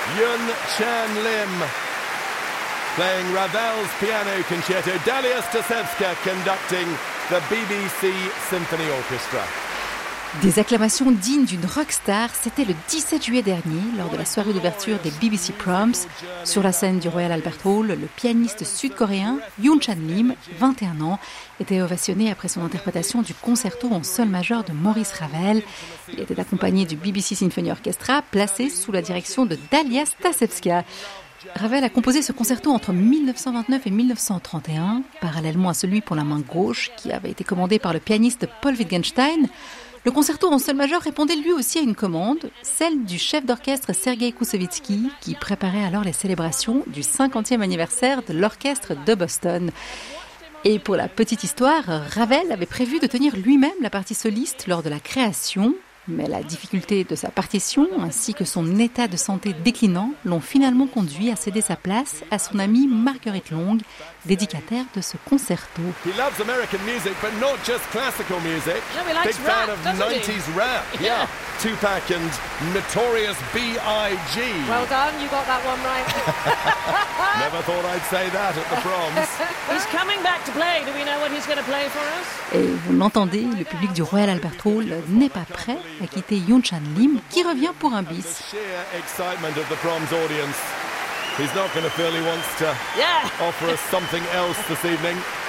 Yoon Chan Lim playing Ravel's piano concerto, Dalia Stasevska conducting the BBC Symphony Orchestra. Des acclamations dignes d'une rockstar, c'était le 17 juillet dernier, lors de la soirée d'ouverture des BBC Proms. Sur la scène du Royal Albert Hall, le pianiste sud-coréen Yoon Chan Lim, 21 ans, était ovationné après son interprétation du concerto en sol majeur de Maurice Ravel. Il était accompagné du BBC Symphony Orchestra, placé sous la direction de Dalia Stasevska. Ravel a composé ce concerto entre 1929 et 1931, parallèlement à celui pour la main gauche, qui avait été commandé par le pianiste Paul Wittgenstein. Le concerto en sol majeur répondait lui aussi à une commande, celle du chef d'orchestre Sergei Koussevitzky, qui préparait alors les célébrations du 50e anniversaire de l'orchestre de Boston. Et pour la petite histoire, Ravel avait prévu de tenir lui-même la partie soliste lors de la création, mais la difficulté de sa partition ainsi que son état de santé déclinant l'ont finalement conduit à céder sa place à son amie Marguerite Long, dédicataire de ce concerto. He loves American music, but not just classical music. No, he likes Big fan rap, of doesn't he? 90s rap. Yeah. Tupac and Notorious B.I.G. Well done, you got that one right. Never thought I'd say that at the proms. He's coming back to play. Do we know what he's going to play for us? Et vous l'entendez, le public du Royal Albert Hall n'est pas prêt à quitter Yoon Chan Lim, qui revient pour un bis. The sheer excitement of the proms audience. He's not going to feel he wants to Yeah. offer us something else this evening.